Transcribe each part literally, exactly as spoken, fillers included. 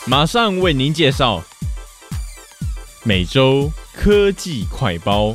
马上为您介绍每周科技快报。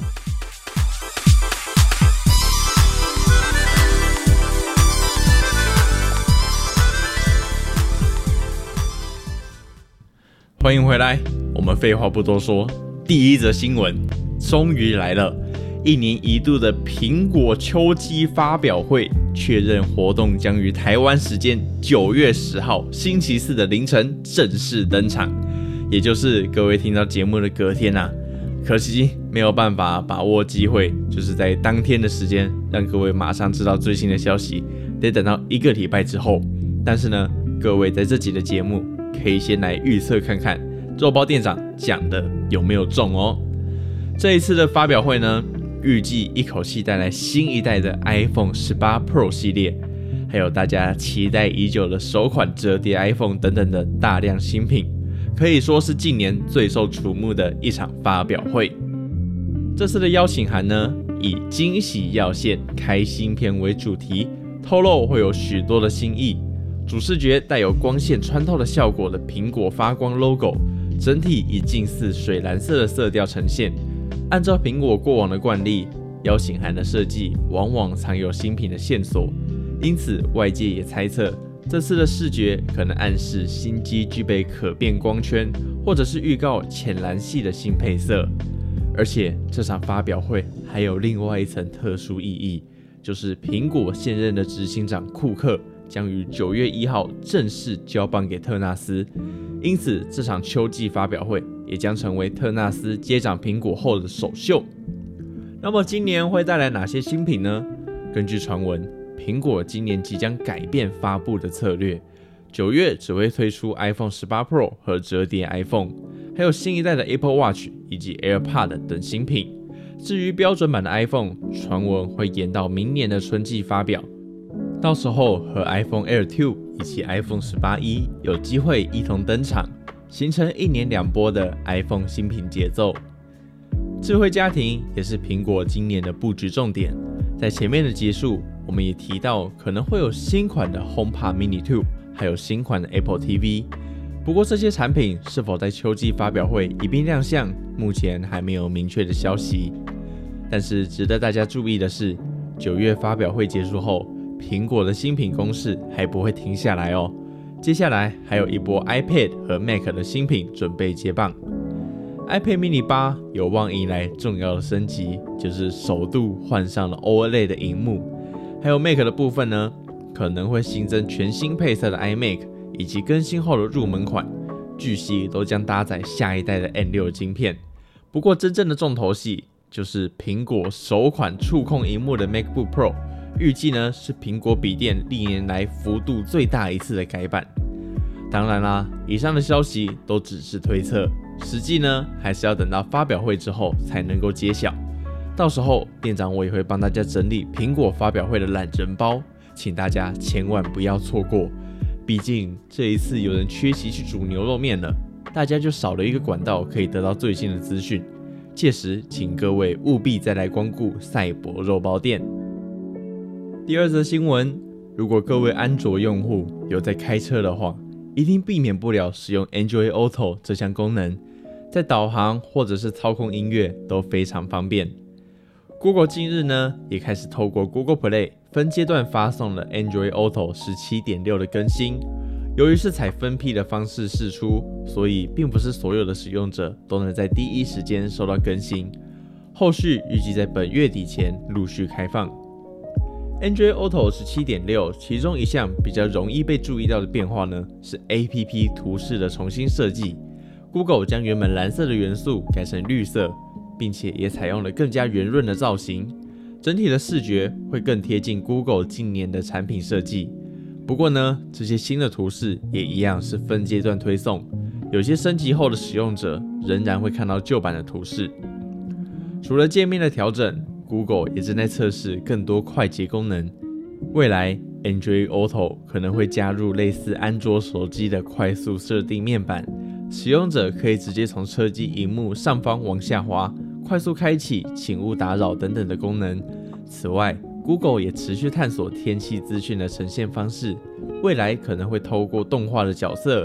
欢迎回来，我们废话不多说，第一则新闻终于来了。一年一度的苹果秋季发表会确认活动将于台湾时间九月十号星期四的凌晨正式登场，也就是各位听到节目的隔天啊。可惜没有办法把握机会，就是在当天的时间让各位马上知道最新的消息，得等到一个礼拜之后。但是呢，各位在这集的节目可以先来预测看看肉包店长讲的有没有中哦。这一次的发表会呢，预计一口气带来新一代的 iPhone 十八 Pro 系列，还有大家期待已久的首款折叠 iPhone 等等的大量新品，可以说是近年最受瞩目的一场发表会。这次的邀请函呢，以惊喜要现、开新片为主题，透露会有许多的新意。主视觉带有光线穿透的效果的苹果发光 logo， 整体以近似水蓝色的色调呈现。按照苹果过往的惯例，邀请函的设计往往藏有新品的线索，因此外界也猜测这次的视觉可能暗示新机具备可变光圈，或者是预告浅蓝系的新配色。而且这场发表会还有另外一层特殊意义，就是苹果现任的执行长库克将于九月一号正式交棒给特纳斯，因此这场秋季发表会也将成为特纳斯接掌苹果后的首秀。那么今年会带来哪些新品呢？根据传闻，苹果今年即将改变发布的策略，九月只会推出 iPhone 十八 Pro 和折叠 iPhone， 还有新一代的 Apple Watch 以及 AirPod 等新品。至于标准版的 iPhone， 传闻会延到明年的春季发表，到时候和 iPhone Air 二以及 iPhone 十八 E 有机会一同登场，形成一年两波的 iPhone 新品节奏。智慧家庭也是苹果今年的布局重点，在前面的集数我们也提到可能会有新款的 HomePod Mini 二，还有新款的 Apple T V。不过这些产品是否在秋季发表会一并亮相，目前还没有明确的消息。但是值得大家注意的是，九月发表会结束后，苹果的新品攻势还不会停下来哦。接下来还有一波 iPad 和 Mac 的新品准备接棒。iPad mini 八有望迎来重要的升级，就是首度换上了 O L E D 的萤幕。还有 Mac 的部分呢，可能会新增全新配色的 iMac， 以及更新后的入门款，据悉都将搭载下一代的 M 六 晶片。不过真正的重头戏就是苹果首款触控萤幕的 MacBook Pro， 预计呢是苹果笔电历年来幅度最大一次的改版。当然啦，以上的消息都只是推测，实际呢还是要等到发表会之后才能够揭晓。到时候店长我也会帮大家整理苹果发表会的懒人包，请大家千万不要错过。毕竟这一次有人缺席去煮牛肉面了，大家就少了一个管道可以得到最新的资讯。届时请各位务必再来光顾赛博肉包店。第二则新闻，如果各位安卓用户有在开车的话，一定避免不了使用 Android Auto 这项功能，在导航或者是操控音乐都非常方便。Google 近日呢也开始透过 Google Play 分阶段发送了 Android Auto 十七点六 的更新。由于是采分批的方式释出，所以并不是所有的使用者都能在第一时间收到更新。后续预计在本月底前陆续开放。Android Auto 十七点六 其中一项比较容易被注意到的变化呢，是 A P P 图示的重新设计。Google 将原本蓝色的元素改成绿色，并且也采用了更加圆润的造型，整体的视觉会更贴近 Google 近年的产品设计。不过呢，这些新的图示也一样是分阶段推送，有些升级后的使用者仍然会看到旧版的图示。除了界面的调整， Google 也正在测试更多快捷功能。未来 Android Auto 可能会加入类似安卓手机的快速设定面板，使用者可以直接从车机萤幕上方往下滑，快速开启请勿打扰等等的功能。此外， Google 也持续探索天气资讯的呈现方式，未来可能会透过动画的角色